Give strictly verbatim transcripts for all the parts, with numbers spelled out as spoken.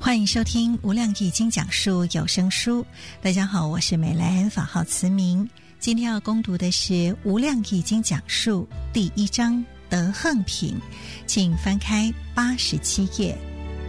欢迎收听无量易经讲述有声书。大家好，我是美兰，法号慈明。今天要攻读的是无量易经讲述第一章德横品，请翻开八十七页。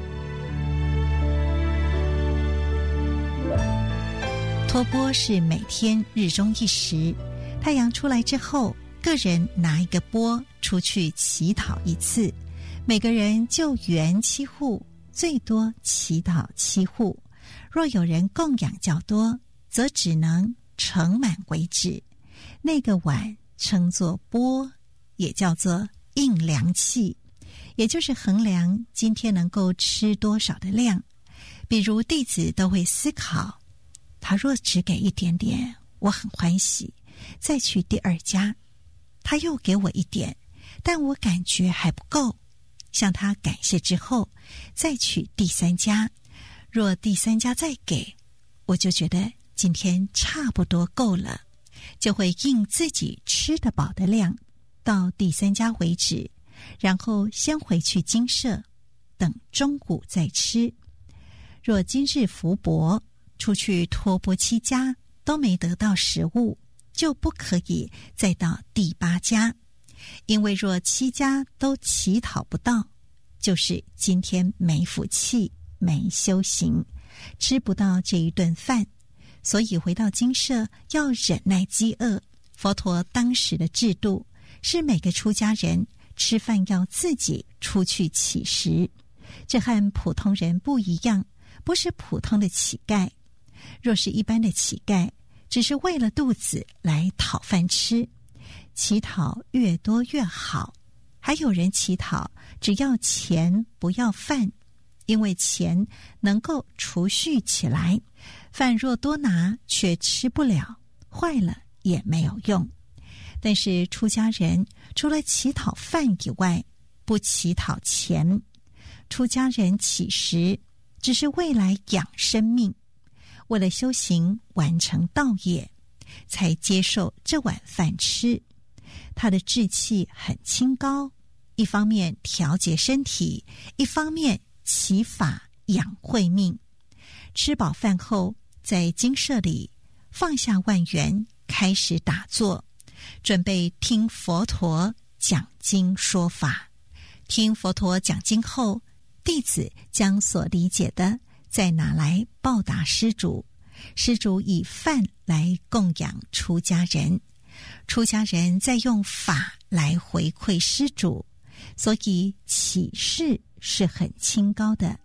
托钵是每天日中一时，太阳出来之后，个人拿一个钵出去乞讨一次，每个人就圆七户，最多乞讨七户。若有人供养较多，则只能盛满为止。那个碗称作钵，也叫做应量器，也就是衡量今天能够吃多少的量。比如弟子都会思考，他若只给一点点，我很欢喜，再去第二家。他又给我一点，但我感觉还不够，向他感谢之后，再去第三家。若第三家再给，我就觉得今天差不多够了，就会应自己吃得饱的量，到第三家为止，然后先回去精舍，等中午再吃。若今日福薄，出去托钵七家都没得到食物，就不可以再到第八家。因为若七家都乞讨不到，就是今天没福气，没修行，吃不到这一顿饭，所以回到精舍要忍耐饥饿。佛陀当时的制度是每个出家人吃饭要自己出去乞食，这和普通人不一样，不是普通的乞丐。若是一般的乞丐，只是为了肚子来讨饭吃，乞讨越多越好。还有人乞讨只要钱不要饭，因为钱能够储蓄起来，饭若多拿却吃不了，坏了也没有用。但是出家人除了乞讨饭以外，不乞讨钱。出家人乞食只是为来养生命，为了修行完成道业，才接受这碗饭吃。他的志气很清高，一方面调节身体，一方面祈法养慧命。吃饱饭后，在精舍里放下万缘，开始打坐，准备听佛陀讲经说法。听佛陀讲经后，弟子将所理解的再拿来报答施主，施主以饭来供养出家人，出家人再用法来回馈施主，所以乞事是很清高的。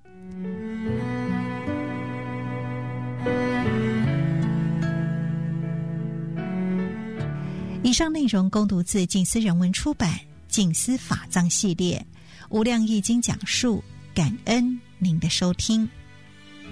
以上内容恭读自静思人文出版静思法藏系列无量易经讲述，感恩您的收听。